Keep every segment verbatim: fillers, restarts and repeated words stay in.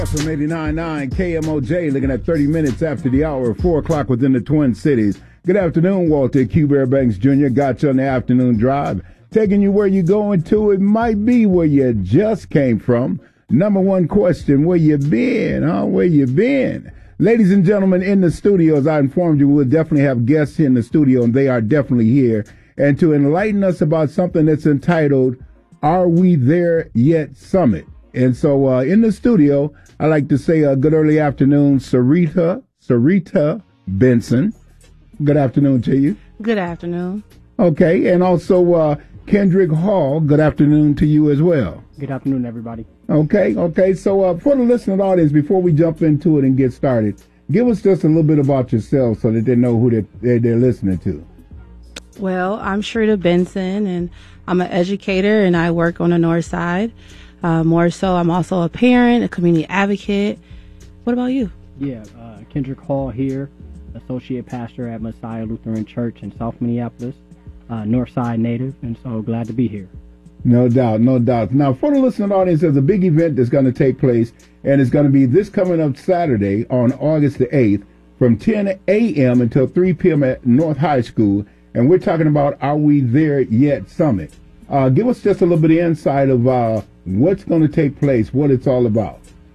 From eighty-nine point nine K M O J, looking at thirty minutes after the hour, four o'clock within the Twin Cities. Good afternoon, Walter Q. Bear Banks Junior Got you on the afternoon drive, taking you where you're going to. It might be where you just came from. Number one question, where you been, huh? Where you been? Ladies and gentlemen, in the studio, as I informed you, we'll definitely have guests in the studio, and they are definitely here. And to enlighten us about something that's entitled, Are We There Yet Summit? And so uh, in the studio, I like to say a uh, good early afternoon, Sarita, Sarita Benson. Good afternoon to you. Good afternoon. Okay, and also uh, Kendrick Hall, good afternoon to you as well. Good afternoon, everybody. Okay, okay. So uh, for the listening audience, before we jump into it and get started, give us just a little bit about yourself so that they know who they're, they're, they're listening to. Well, I'm Sarita Benson, and I'm an educator, and I work on the north side. Uh, more so, I'm also a parent, a community advocate. What about you? Yeah, uh, Kendrick Hall here, associate pastor at Messiah Lutheran Church in South Minneapolis, uh, north side native, and so glad to be here. No doubt, no doubt. Now, for the listening audience, there's a big event that's going to take place, and it's going to be this coming up Saturday on August the eighth from ten a.m. until three p.m. at North High School, and we're talking about Are We There Yet Summit. Uh, give us just a little bit of insight of uh, what's going to take place, what it's all about.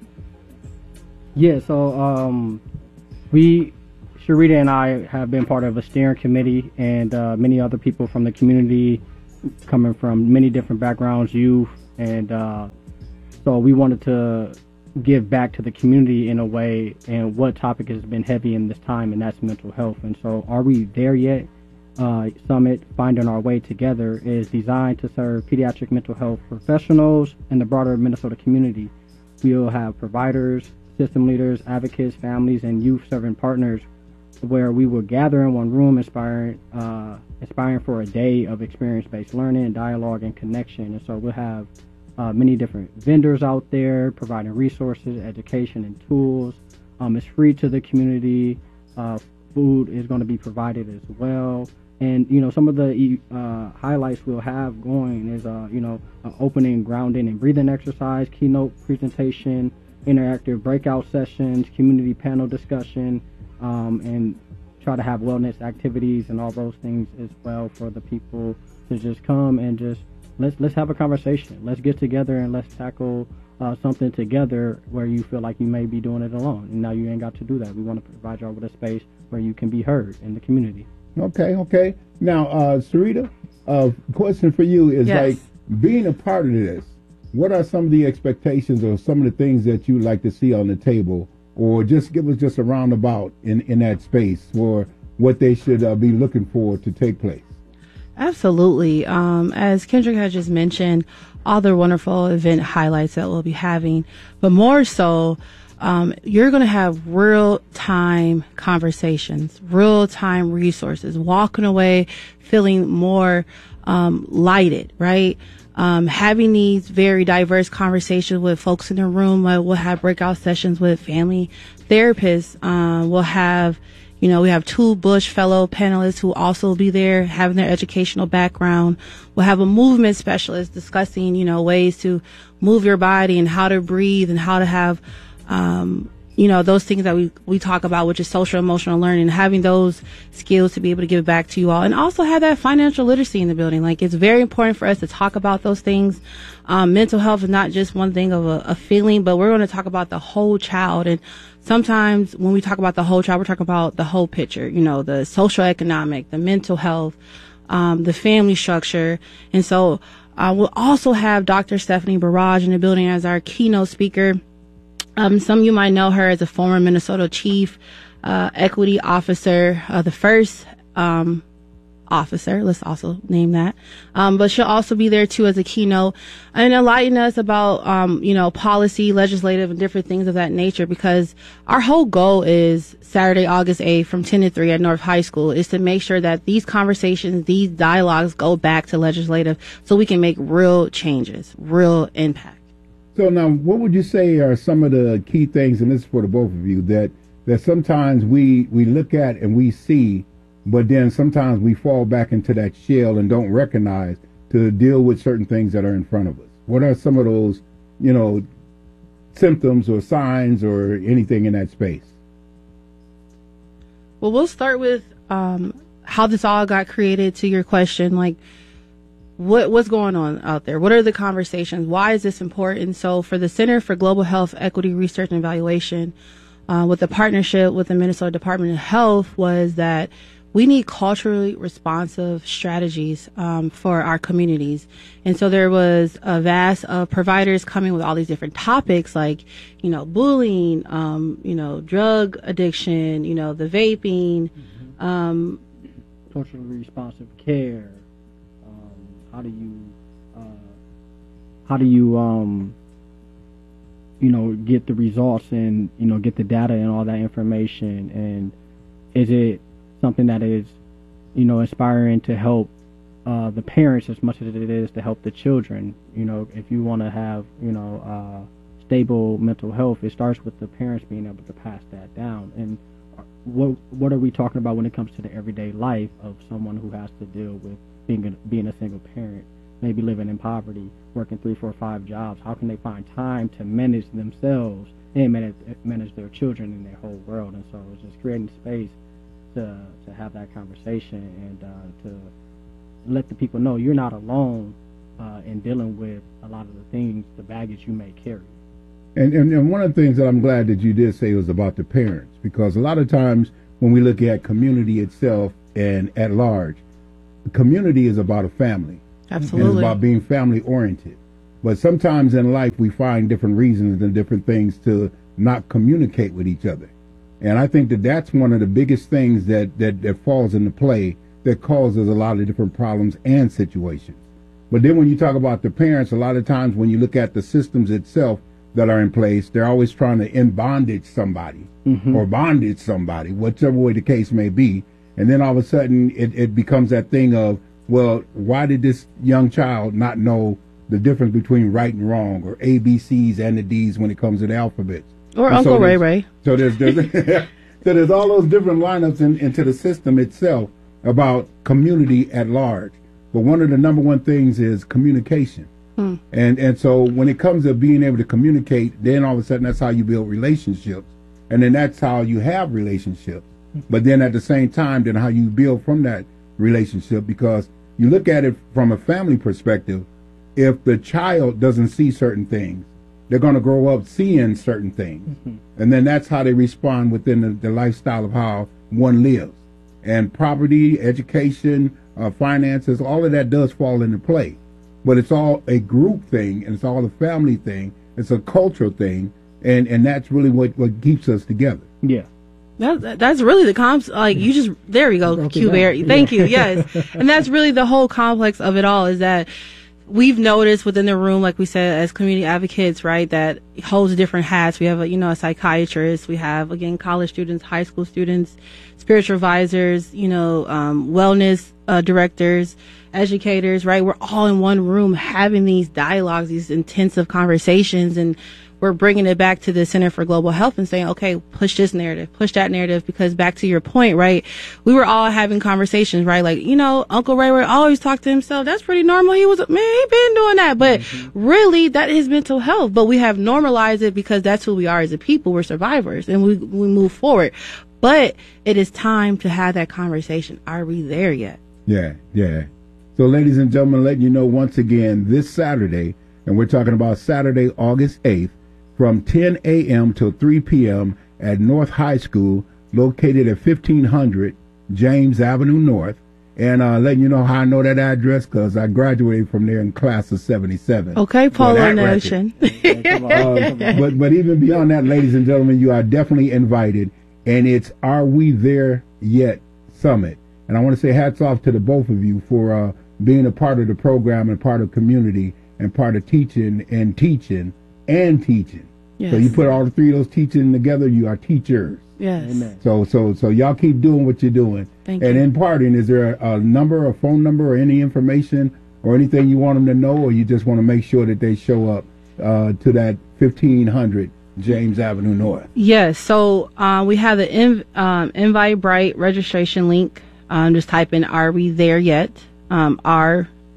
Yeah, so um, we, Sarita and I have been part of a steering committee, and uh, many other people from the community coming from many different backgrounds, youth, and uh, so we wanted to give back to the community in a way, and what topic has been heavy in this time, and that's mental health. And so Are We There Yet? Uh, Summit, Finding Our Way Together, is designed to serve pediatric mental health professionals and the broader Minnesota community. We will have providers, system leaders, advocates, families, and youth-serving partners, where we will gather in one room, inspiring, uh, inspiring for a day of experience-based learning, dialogue, and connection. And so we'll have uh, many different vendors out there providing resources, education, and tools. Um, it's free to the community. Uh, food is going to be provided as well. And, you know, some of the uh, highlights we'll have going is, uh, you know, uh, opening, grounding, and breathing exercise, keynote presentation, interactive breakout sessions, community panel discussion, um, and try to have wellness activities and all those things as well for the people to just come and just let's let's have a conversation. Let's get together and let's tackle uh, something together where you feel like you may be doing it alone. And now you ain't got to do that. We want to provide y'all with a space where you can be heard in the community. Okay, okay. Now, uh, Sarita, uh, question for you is Yes. like being a part of this, what are some of the expectations or some of the things that you like to see on the table, or just give us just a roundabout in, in that space for what they should uh, be looking for to take place? Absolutely. Um, as Kendrick had just mentioned, all the wonderful event highlights that we'll be having, but more so, Um, you're going to have real-time conversations, real-time resources, walking away feeling more um, lighted, right? Um, having these very diverse conversations with folks in the room. Uh, we'll have breakout sessions with family therapists. Um, we'll have, you know, we have two Bush Fellow panelists who also will be there having their educational background. We'll have a movement specialist discussing, you know, ways to move your body and how to breathe and how to have Um, you know, those things that we, we talk about, which is social emotional learning, having those skills to be able to give back to you all, and also have that financial literacy in the building. Like, it's very important for us to talk about those things. Um, mental health is not just one thing of a, a feeling, but we're going to talk about the whole child. And sometimes when we talk about the whole child, we're talking about the whole picture, you know, the social economic, the mental health, um, the family structure. And so, uh, we'll also have Doctor Stephanie Barrage in the building as our keynote speaker. Um, some of you might know her as a former Minnesota chief uh, equity officer, uh, the first um, officer. Let's also name that. Um, but she'll also be there too as a keynote and enlighten us about, um, you know, policy, legislative, and different things of that nature. Because our whole goal is Saturday, August eighth, from ten to three at North High School, is to make sure that these conversations, these dialogues, go back to legislative, so we can make real changes, real impact. So now, what would you say are some of the key things, and this is for the both of you, that that sometimes we, we look at and we see, but then sometimes we fall back into that shell and don't recognize to deal with certain things that are in front of us? What are some of those, you know, symptoms or signs or anything in that space? Well, we'll start with um, how this all got created. To your question, like what what's going on out there? What are the conversations? Why is this important? So, for the Center for Global Health Equity Research and Evaluation, uh, with the partnership with the Minnesota Department of Health, was that we need culturally responsive strategies um, for our communities. And so there was a vast of providers coming with all these different topics, like, you know, bullying, um, you know, drug addiction, you know, the vaping. Mm-hmm. Um, culturally responsive care. Um, how do you, uh, how do you, um, you know, get the results and, you know, get the data and all that information? And is it something that is, you know, inspiring to help uh, the parents as much as it is to help the children? You know, if you want to have, you know, uh, stable mental health, it starts with the parents being able to pass that down. And what what are we talking about when it comes to the everyday life of someone who has to deal with being a, being a single parent, maybe living in poverty, working three, four, five jobs? How can they find time to manage themselves and manage, manage their children in their whole world? And so it's just creating space to to have that conversation and uh, to let the people know you're not alone uh, in dealing with a lot of the things, the baggage you may carry. And, and and one of the things that I'm glad that you did say was about the parents, because a lot of times when we look at community itself and at large, the community is about a family. Absolutely. And it's about being family oriented. But sometimes in life we find different reasons and different things to not communicate with each other. And I think that that's one of the biggest things that, that, that falls into play that causes a lot of different problems and situations. But then when you talk about the parents, a lot of times when you look at the systems itself that are in place, they're always trying to in bondage somebody mm-hmm. or bondage somebody, whichever way the case may be. And then all of a sudden it, it becomes that thing of, well, why did this young child not know the difference between right and wrong, or A, B, C's and the D's when it comes to the alphabets? Or and Uncle so Ray Ray. So there's, there's so there's all those different lineups in, into the system itself about community at large. But one of the number one things is communication. Hmm. And and so when it comes to being able to communicate, then all of a sudden that's how you build relationships. And then that's how you have relationships. Hmm. But then at the same time, then how you build from that relationship, because you look at it from a family perspective. If the child doesn't see certain things, they're going to grow up seeing certain things. Mm-hmm. And then that's how they respond within the, the lifestyle of how one lives. And property, education, uh, finances, all of that does fall into play. But it's all a group thing, and it's all a family thing. It's a cultural thing, and, and that's really what, what keeps us together. Yeah. That, that's really the comps. Like you just, there we go, Q Bear. Thank you. Yes. And that's really the whole complex of it all, is that we've noticed within the room, like we said, as community advocates, right, that holds different hats. We have, a, you know, a psychiatrist. We have, again, college students, high school students, spiritual advisors, you know, um, wellness uh, directors, educators, right? We're all in one room having these dialogues, these intensive conversations, and we're bringing it back to the Center for Global Health and saying, okay, push this narrative, push that narrative, because back to your point, right, we were all having conversations, right, like, you know, Uncle Ray Ray always talked to himself. That's pretty normal. He was, man, he been doing that. But mm-hmm. really, that is mental health. But we have normalized it because that's who we are as a people. We're survivors, and we, we move forward. But it is time to have that conversation. Are we there yet? Yeah, yeah. So, ladies and gentlemen, letting you know once again, this Saturday, and we're talking about Saturday, August eighth, from ten a.m. till three p.m. at North High School, located at fifteen hundred James Avenue North. And uh, letting you know how I know that address, because I graduated from there in class of seventy-seven. Okay, Polo Nation. uh, but, but even beyond that, ladies and gentlemen, you are definitely invited. And it's Are We There Yet Summit. And I want to say hats off to the both of you for uh, being a part of the program and part of community and part of teaching and teaching. and teaching. Yes. So you put all the three of those teaching together, you are teachers. Yes. Amen. So so so y'all keep doing what you're doing. Thank and you. in parting, is there a, a number, a phone number, or any information or anything you want them to know, or you just want to make sure that they show up uh, to that fifteen hundred James Avenue North? Yes. So uh, we have the Inv- um, Invite Bright registration link. Um, just type in "Are we there yet?" Um, R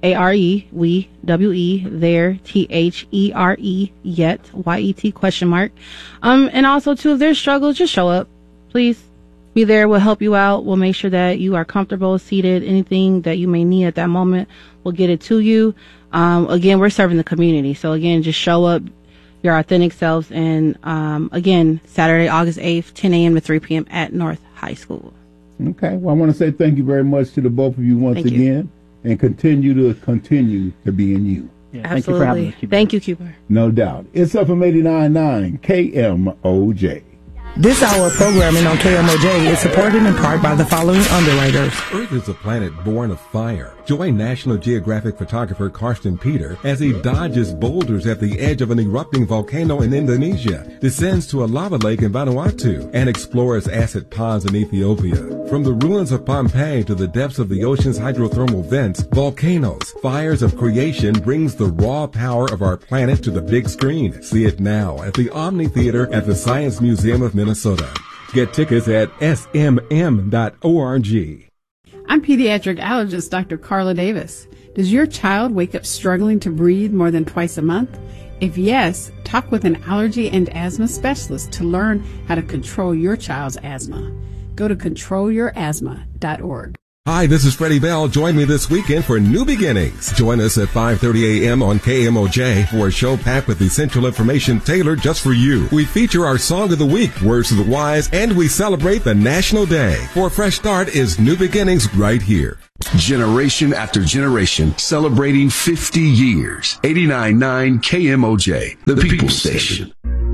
A R E, we, W E, there, T H E R E, yet, Y E T, question mark. Um, and also, too, if there's struggles, just show up. Please be there. We'll help you out. We'll make sure that you are comfortable, seated. Anything that you may need at that moment, we'll get it to you. Um, again, we're serving the community. So, again, just show up, your authentic selves. And, um, again, Saturday, August eighth, ten a.m. to three p.m. at North High School. Okay. Well, I want to say thank you very much to the both of you once Thank again. you. And continue to continue to be in you. Yeah, Absolutely. Thank you for having us. Thank you, Cuba. No doubt. It's F M eighty-nine point nine K M O J. This hour of programming on K M O J is supported in part by the following underwriters. Earth is a planet born of fire. Join National Geographic photographer Karsten Peter as he dodges boulders at the edge of an erupting volcano in Indonesia, descends to a lava lake in Vanuatu, and explores acid ponds in Ethiopia. From the ruins of Pompeii to the depths of the ocean's hydrothermal vents, volcanoes, fires of creation brings the raw power of our planet to the big screen. See it now at the Omni Theater at the Science Museum of Minnesota. Get tickets at S M M dot org. I'm pediatric allergist Doctor Carla Davis. Does your child wake up struggling to breathe more than twice a month? If yes, talk with an allergy and asthma specialist to learn how to control your child's asthma. Go to control your asthma dot org. Hi, this is Freddie Bell. Join me this weekend for New Beginnings. Join us at five thirty a.m. on K M O J for a show packed with essential information tailored just for you. We feature our Song of the Week, Words of the Wise, and we celebrate the National Day. For a fresh start is New Beginnings right here. Generation after generation, celebrating fifty years. eighty-nine point nine K M O J, the, the People Station. Station.